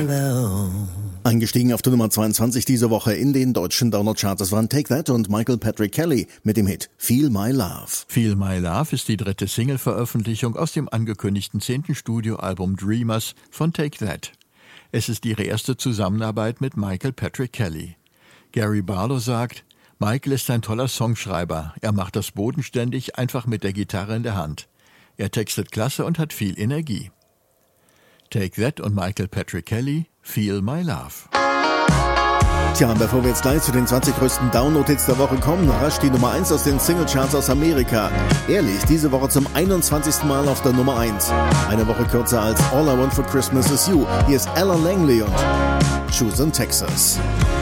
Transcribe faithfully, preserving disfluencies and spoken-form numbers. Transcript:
my love. Eingestiegen auf der Nummer zweiundzwanzig diese Woche in den deutschen Download-Charts waren Take That und Michael Patrick Kelly mit dem Hit Feel My Love. Feel My Love ist die dritte Single-Veröffentlichung aus dem angekündigten zehnten Studioalbum Dreamers von Take That. Es ist ihre erste Zusammenarbeit mit Michael Patrick Kelly. Gary Barlow sagt, Michael ist ein toller Songschreiber. Er macht das bodenständig, einfach mit der Gitarre in der Hand. Er textet klasse und hat viel Energie. Take That und Michael Patrick Kelly, Feel My Love. Tja, bevor wir jetzt gleich zu den zwanzig größten Download-Hits der Woche kommen, rasch die Nummer eins aus den Single-Charts aus Amerika. Ehrlich, diese Woche zum einundzwanzigsten Mal auf der Nummer eins. Eine Woche kürzer als All I Want for Christmas Is You. Hier ist Ella Langley und Choose in Texas.